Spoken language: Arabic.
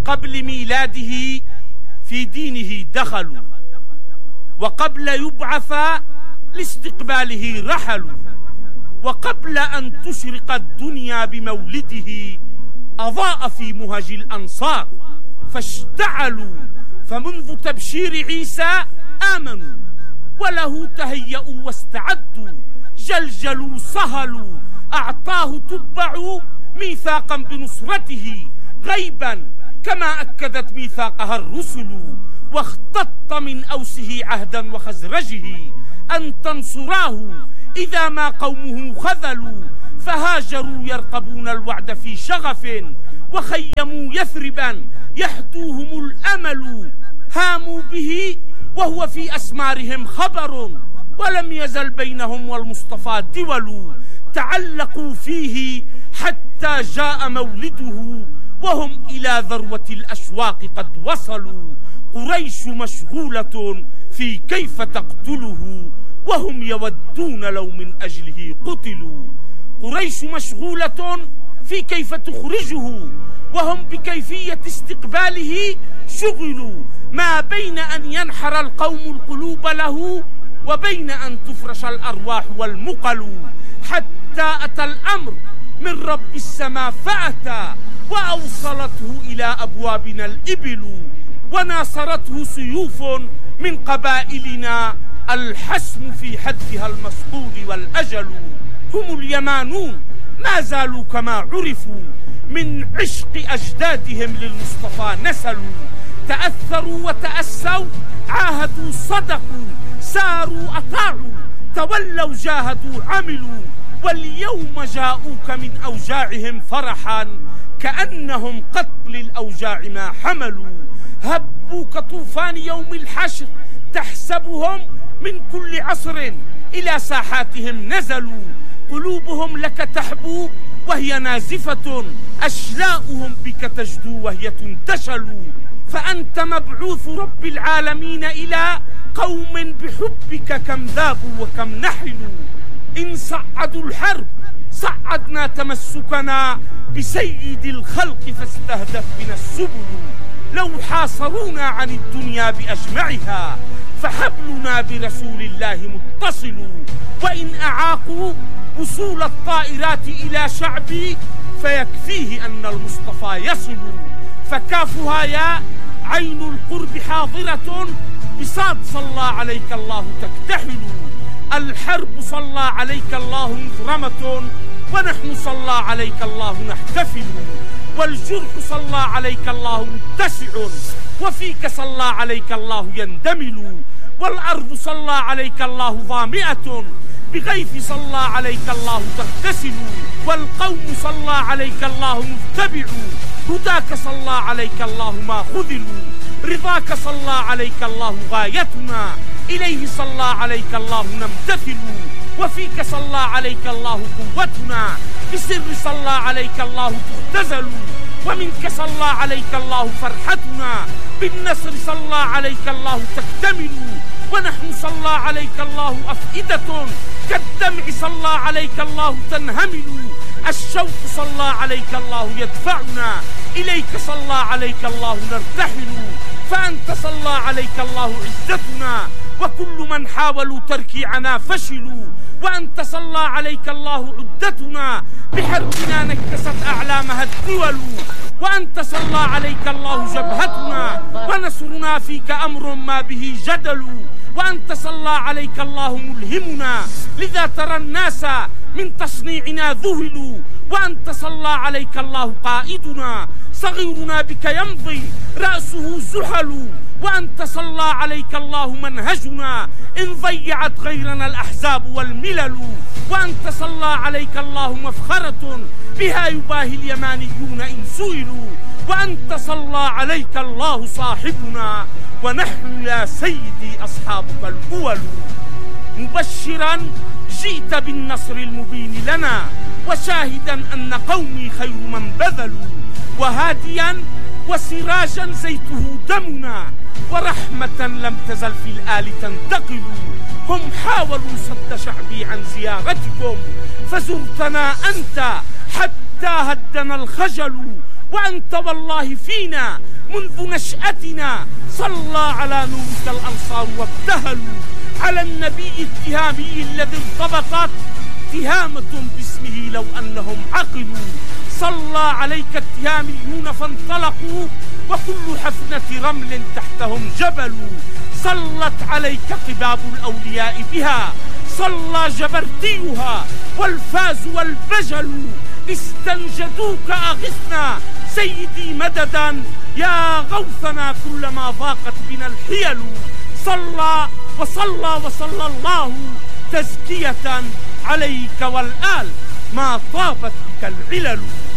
قبل ميلاده في دينه دخلوا، وقبل يبعث لاستقباله رحلوا، وقبل أن تشرق الدنيا بمولده أضاء في مهج الأنصار فاشتعلوا، فمنذ تبشير عيسى آمنوا وله تهيأوا واستعدوا، جلجلوا صهلوا، أعطاه تبعوا ميثاقا بنصرته غيبا كما أكدت ميثاقها الرسل، واختط من أوسه عهدا وخزرجه أن تنصراه إذا ما قومه خذلوا، فهاجروا يرقبون الوعد في شغف، وخيموا يثربا يحدوهم الأمل، هاموا به وهو في أسمارهم خبر، ولم يزل بينهم والمصطفى دول، تعلقوا فيه حتى جاء مولده، وهم إلى ذروة الأشواق قد وصلوا، قريش مشغولة في كيف تقتله، وهم يودون لو من أجله قتلوا، قريش مشغولة في كيف تخرجه، وهم بكيفية استقباله شغلوا، ما بين أن ينحر القوم القلوب له وبين أن تفرش الأرواح والمقل، حتى أتى الأمر من رب السماء فأتى، وأوصلته إلى أبوابنا الإبل، وناصرته سيوف من قبائلنا، الحسم في حدها المصقول والأجل، هم اليمانون ما زالوا كما عرفوا، من عشق أجدادهم للمصطفى نسلوا، تأثروا وتأسوا، عاهدوا صدقوا، ساروا أطاعوا، تولوا جاهدوا عملوا، واليوم جاءوك من أوجاعهم فرحا، كأنهم قتل الأوجاع ما حملوا، هبوا كطوفان يوم الحشر، تحسبهم من كل عصر إلى ساحاتهم نزلوا، قلوبهم لك تحبو وهي نازفة، أشلاؤهم بك تجدو وهي تنتشل، فأنت مبعوث رب العالمين إلى قوم بحبك كم ذابوا وكم نحلوا، إن صعدوا الحرب صعدنا تمسكنا بسيد الخلق فاستهدف بنا السبل، لو حاصرونا عن الدنيا بأجمعها فحبلنا برسول الله متصل، وإن أعاقوا وصول الطائرات إلى شعبي فيكفيه أن المصطفى يصل، فكافها يا عين القرب حاضرة، بصاد صلى عليك الله تكتحل، الحرب صلى عليك الله مفرمة، ونحن صلى عليك الله نحتفل، والجرح صلى عليك الله متسع، وفيك صلى عليك الله يندمل، والأرض صلى عليك الله ظامئة، بغيث صلى عليك الله تغتسل، والقوم صلى عليك الله متبع، هداك صلى عليك الله ما خذلوا، رضاك صلى عليك الله غايتنا، إليه صلى عليك الله نمتثل، وفيك صلى عليك الله قوتنا، بسر صلى عليك الله تختزل، ومنك صلى عليك الله فرحتنا، بالنصر صلى عليك الله تكتمل، ونحن صلى عليك الله أفئدة، كالدمع صلى عليك الله تنهمل، الشوق صلى عليك الله يدفعنا، إليك صلى عليك الله نرتحل، فأنت صلى عليك الله عزتنا، وكل من حاولوا تركيعنا فشلوا، وأنت صلى عليك الله عدتنا، بحربنا نكست أعلامها الدول، وأنت صلى عليك الله جبهتنا، ونصرنا فيك أمر ما به جدل، وأنت صلى عليك الله ملهمنا، لذا ترى الناس من تصنيعنا ذهلوا، وأنت صلى عليك الله قائدنا، صغيرنا بك يمضي رأسه زحل، وأنت صلى عليك الله منهجنا، إن ضيعت غيرنا الأحزاب والملل، وأنت صلى عليك الله مفخرة، بها يباهي اليمانيون إن سئلوا، وأنت صلى عليك الله صاحبنا، ونحن يا سيدي أصحابك الأول، مبشرا جئت بالنصر المبين لنا، وشاهدا أن قومي خير من بذلوا، وهاديا وسراجا زيته دمنا، ورحمة لم تزل في الآل تنتقل، هم حاولوا صد شعبي عن زيارتكم، فزرتنا أنت حتى هدنا الخجل، وأنت والله فينا منذ نشأتنا. صلى على نورك الأنصار وابتهلوا على النبي التهامي الذي ارتبطت تهامة باسمه لو أنهم عقلوا. صلى عليك التهاميون فانطلقوا وكل حفنة رمل تحتهم جبل. صلت عليك قباب الأولياء بها، صلى جبرتيها والفاز والبجل. استنجدوك أغثنا سيدي مددا يا غوثنا كلما ضاقت بنا الحيل. صلى وصلى وصلى الله تزكية عليك والآل ما طابت بك العلل.